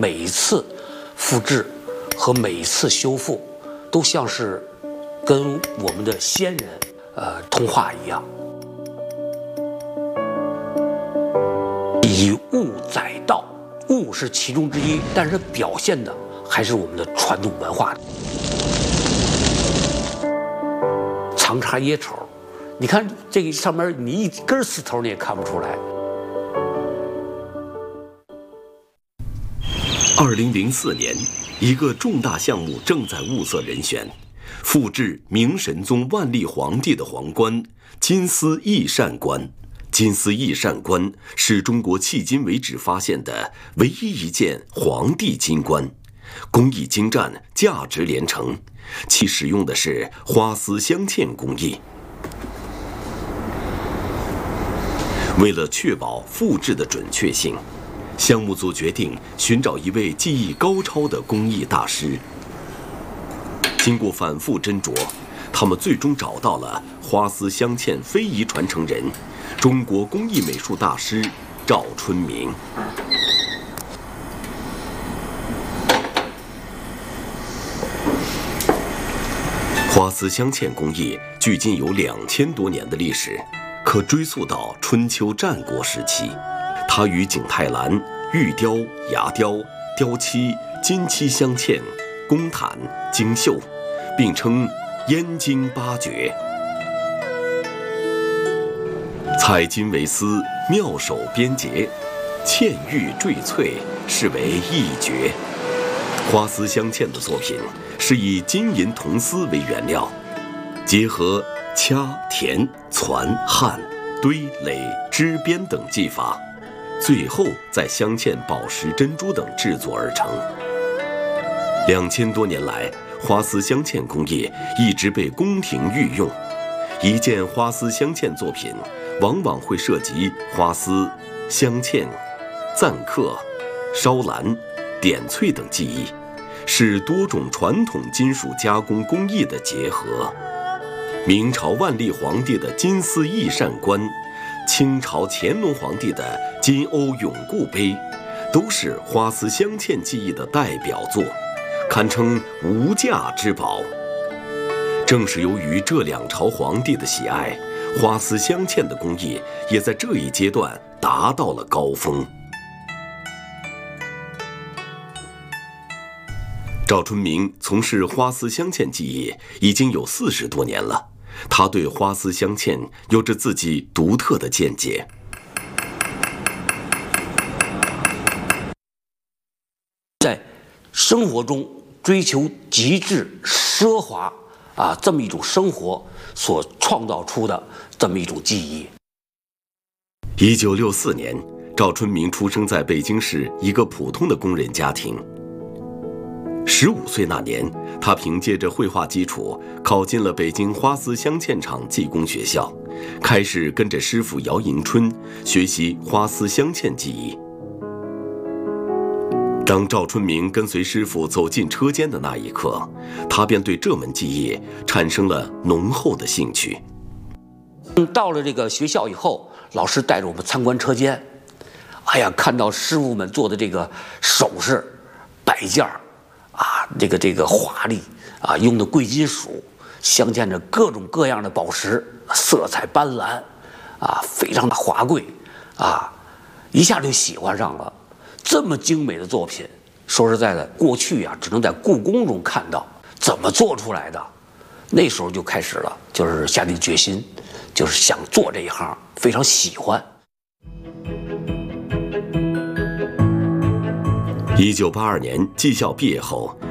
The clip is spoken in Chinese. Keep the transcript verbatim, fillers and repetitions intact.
每一次复制和每一次修复，都像是跟我们的先人呃通话一样。以物载道，物是其中之一，但是表现的还是我们的传统文化。长插椰丑，你看这个上面，你一根丝头你也看不出来。 二零零四年，一个重大项目正在物色人选，复制明神宗万历皇帝的皇冠金丝翼扇冠。金丝翼扇冠是中国迄今为止发现的唯一一件皇帝金冠，工艺精湛，价值连城，其使用的是花丝镶嵌工艺。为了确保复制的准确性，项目组决定寻找一位技艺高超的工艺大师。经过反复斟酌，他们最终找到了花丝镶嵌非遗传承人，中国工艺美术大师赵春明。花丝镶嵌工艺距今有两千多年的历史，可追溯到春秋战国时期。它与景泰蓝、玉雕、牙雕、雕漆、金漆镶嵌、宫毯、京绣，并称燕京八绝。采金为丝，妙手编结，嵌玉缀翠，是为一绝。花丝镶嵌的作品是以金银铜丝为原料，结合掐、填、攒、焊、堆、垒、织边等技法，最后再镶嵌宝石、珍珠等制作而成。两千多年来，花丝镶嵌工艺一直被宫廷御用。一件花丝镶嵌作品往往会涉及花丝、镶嵌、錾刻、烧蓝、点翠等技艺，是多种传统金属加工工艺的结合。明朝万历皇帝的金丝翼扇冠，清朝乾隆皇帝的金瓯永固杯，都是花丝镶嵌技艺的代表作，堪称无价之宝。正是由于这两朝皇帝的喜爱，花丝镶嵌的工艺也在这一阶段达到了高峰。赵春明从事花丝镶嵌技艺已经有四十多年了，他对花丝镶嵌有着自己独特的见解。 在生活中追求极致奢华啊，这么一种生活所创造出的这么一种技艺。 一九六四年，赵春明出生在北京市一个普通的工人家庭。十五岁那年，他凭借着绘画基础，考进了北京花丝镶嵌厂技工学校，开始跟着师傅姚迎春学习花丝镶嵌技艺。当赵春明跟随师傅走进车间的那一刻，他便对这门技艺产生了浓厚的兴趣。 到了这个学校以后，老师带着我们参观车间，哎呀，看到师傅们做的这个首饰摆件儿啊，这个这个华丽啊，用的贵金属，镶嵌着各种各样的宝石，色彩斑斓啊，非常的华贵啊，一下就喜欢上了。这么精美的作品，说实在的，过去啊只能在故宫中看到，怎么做出来的？那时候就开始了，就是下定决心，就是想做这一行，非常喜欢。 一九八二年技校毕业后，